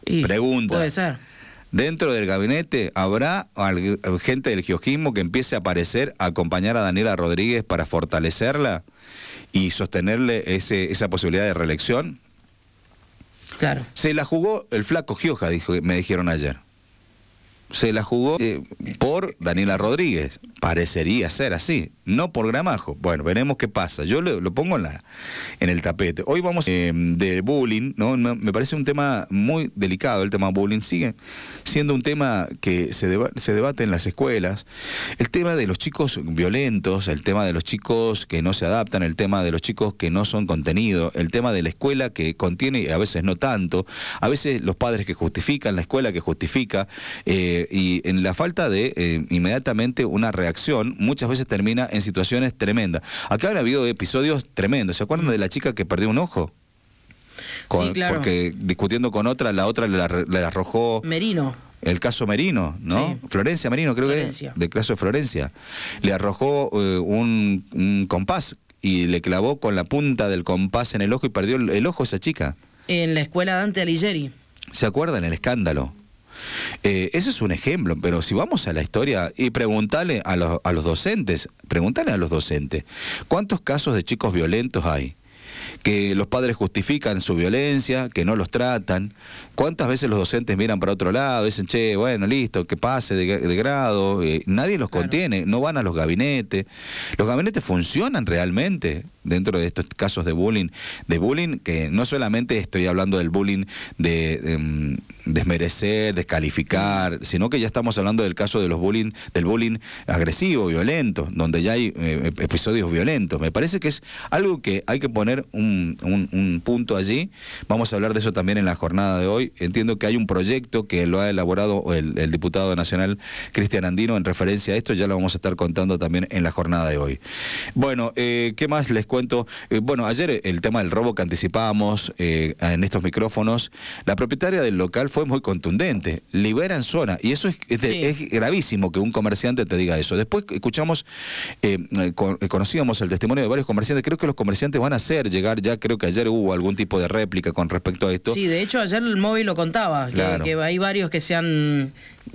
Pregunta. Puede ser. ¿Dentro del gabinete habrá gente del giojismo que empiece a aparecer, a acompañar a Daniela Rodríguez para fortalecerla y sostenerle esa posibilidad de reelección? Claro. Se la jugó el flaco Gioja, me dijeron ayer. Se la jugó por Daniela Rodríguez. Parecería ser así, no por Gramajo. Bueno, veremos qué pasa. Yo lo pongo en el tapete. Hoy vamos de bullying, ¿no? Me parece un tema muy delicado el tema bullying. Sigue siendo un tema que se debate en las escuelas. El tema de los chicos violentos, el tema de los chicos que no se adaptan, el tema de los chicos que no son contenido, el tema de la escuela que contiene y a veces no tanto, a veces los padres que justifican, la escuela que justifica, y en la falta de inmediatamente una reacción, muchas veces termina en situaciones tremendas. Acá han habido episodios tremendos. ¿Se acuerdan de la chica que perdió un ojo? Sí, claro. Porque discutiendo con otra, la otra le arrojó... Merino. El caso Merino, ¿no? Sí. Florencia Merino, creo Florencia. que es. Del caso de Florencia. Le arrojó un compás y le clavó con la punta del compás en el ojo y perdió el ojo esa chica. En la escuela Dante Alighieri. ¿Se acuerdan el escándalo? Eso es un ejemplo, pero si vamos a la historia y preguntarle a los docentes, ¿cuántos casos de chicos violentos hay? Que los padres justifican su violencia, que no los tratan. ¿Cuántas veces los docentes miran para otro lado? Dicen, che, bueno, listo, que pase de grado. Nadie los contiene, no van a los gabinetes. ¿Los gabinetes funcionan realmente dentro de estos casos de bullying? De bullying, que no solamente estoy hablando del bullying de desmerecer, descalificar, sino que ya estamos hablando del caso de del bullying agresivo, violento, donde ya hay episodios violentos. Me parece que es algo que hay que poner un punto allí. Vamos a hablar de eso también en la jornada de hoy. Entiendo que hay un proyecto que lo ha elaborado el diputado nacional Cristian Andino en referencia a esto, ya lo vamos a estar contando también en la jornada de hoy. Bueno, ¿qué más les cuento? Bueno, ayer el tema del robo que anticipábamos en estos micrófonos, la propietaria del local fue muy contundente, liberan zona, y eso es gravísimo que un comerciante te diga eso. Después escuchamos, conocíamos el testimonio de varios comerciantes. Creo que los comerciantes van a hacer llegar, ya creo que ayer hubo algún tipo de réplica con respecto a esto. Sí, de hecho ayer el móvil lo contaba, claro, que hay varios que se han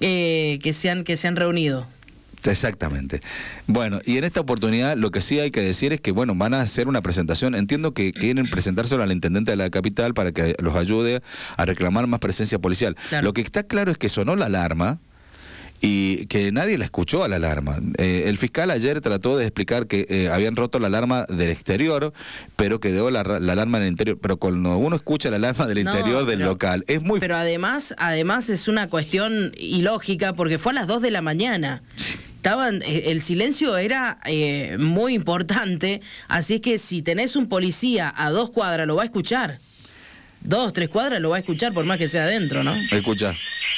reunido. Exactamente. Bueno, y en esta oportunidad lo que sí hay que decir es que, bueno, van a hacer una presentación. Entiendo que quieren presentárselo al intendente de la capital para que los ayude a reclamar más presencia policial. Claro. Lo que está claro es que sonó la alarma y que nadie la escuchó a la alarma. El fiscal ayer trató de explicar que habían roto la alarma del exterior, pero quedó la alarma en el interior. Pero cuando uno escucha la alarma del interior del local, es muy... Pero además es una cuestión ilógica, porque fue a las 2 de la mañana. El silencio era muy importante, así es que si tenés un policía a 2 cuadras lo va a escuchar. 2, 3 cuadras lo va a escuchar por más que sea adentro, ¿no? Escucha.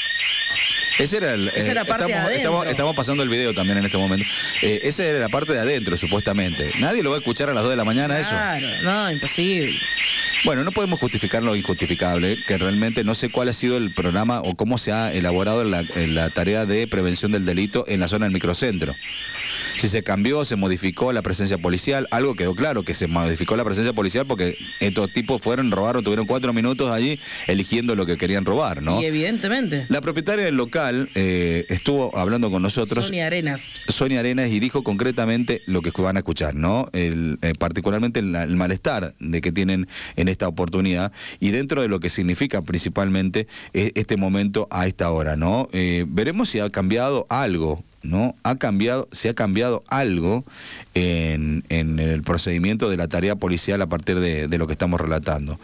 Esa era parte de adentro. Estamos pasando el video también en este momento. Esa era la parte de adentro, supuestamente. Nadie lo va a escuchar a las 2 de la mañana, claro, eso. No, imposible. Bueno, no podemos justificar lo injustificable, que realmente no sé cuál ha sido el programa o cómo se ha elaborado la tarea de prevención del delito en la zona del microcentro. Si se cambió, se modificó la presencia policial, algo quedó claro, que se modificó la presencia policial porque estos tipos robaron, tuvieron 4 minutos allí eligiendo lo que querían robar, ¿no? Y evidentemente. La propietaria del local estuvo hablando con nosotros. Sonia Arenas, y dijo concretamente lo que van a escuchar, ¿no? Particularmente el malestar de que tienen en esta oportunidad y dentro de lo que significa principalmente este momento a esta hora, ¿no? Veremos si ha cambiado algo, ¿no? Si ha cambiado algo en el procedimiento de la tarea policial a partir de lo que estamos relatando.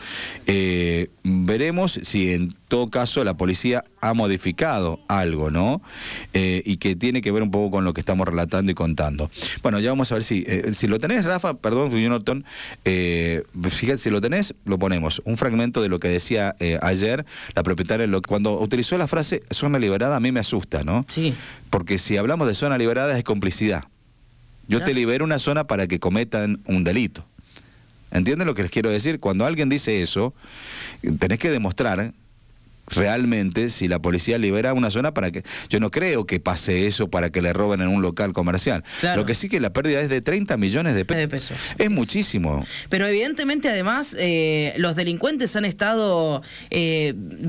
Veremos si en todo caso la policía ha modificado algo, ¿no? Y que tiene que ver un poco con lo que estamos relatando y contando. Bueno, ya vamos a ver si lo tenés, Rafa, perdón, Jonathan, fíjate, si lo tenés, lo ponemos. Un fragmento de lo que decía ayer la propietaria, cuando utilizó la frase zona liberada, a mí me asusta, ¿no? Sí. Porque si hablamos de zona liberada es complicidad. Yo te libero una zona para que cometan un delito. ¿Entienden lo que les quiero decir? Cuando alguien dice eso, tenés que demostrar realmente si la policía libera una zona para que... Yo no creo que pase eso para que le roben en un local comercial. Claro. Lo que sí que la pérdida es de 30 millones de pesos. Es muchísimo. Pero evidentemente además los delincuentes han estado